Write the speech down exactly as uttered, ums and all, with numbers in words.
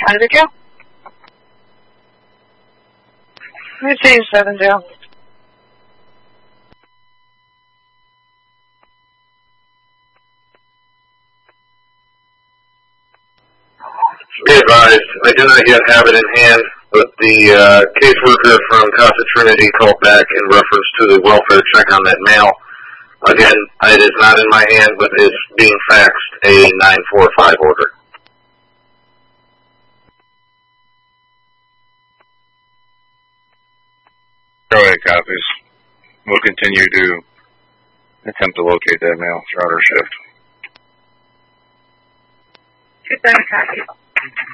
Under Joe? Let me see, seven Joe. Be advised, I do not yet have it in hand, but the uh, caseworker from Casa Trinity called back in reference to the welfare check on that mail. Again, it is not in my hand, but is being faxed a nine four five order. Go ahead, copies. We'll continue to attempt to locate that mail throughout our shift. Good night, copy.